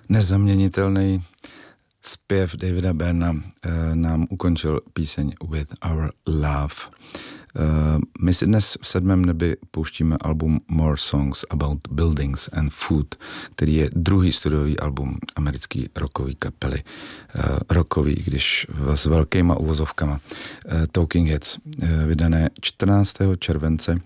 Nezaměnitelný zpěv Davida Byrna nám ukončil píseň With Our Love. My si dnes v 7. nebi pouštíme album More Songs About Buildings and Food, který je druhý studiový album americké rockové kapely. Rockový, když s velkýma uvozovkama. Talking Heads, vydané 14. července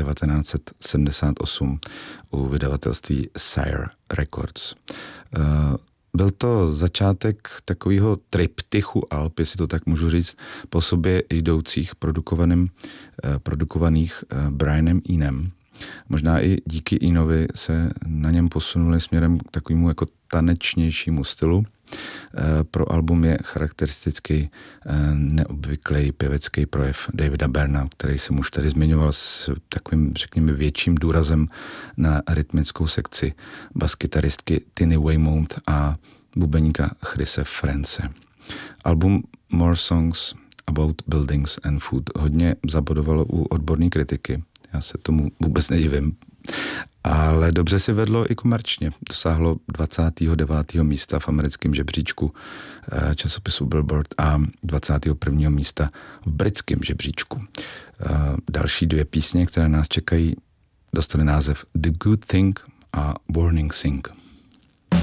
1978 u vydavatelství Sire Records. Byl to začátek takového triptychu alb, jestli to tak můžu říct, po sobě jdoucích produkovaných Brianem Eenem. Možná i díky Eenovi se na něm posunuli směrem k takovému jako tanečnějšímu stylu. Pro album je charakteristický neobvyklý pěvecký projev Davida Byrna, který jsem už tady zmiňoval s takovým, řekněme, větším důrazem na rytmickou sekci baskytaristky Tiny Weymouth a bubeníka Chrise France. Album More Songs About Buildings and Food hodně zabodovalo u odborné kritiky. Já se tomu vůbec nedivím. Ale dobře si vedlo i komerčně. Dosáhlo 29. místa v americkém žebříčku časopisu Billboard a 21. místa v britském žebříčku. Další dvě písně, které nás čekají, dostaly název The Good Thing a Warning Thing.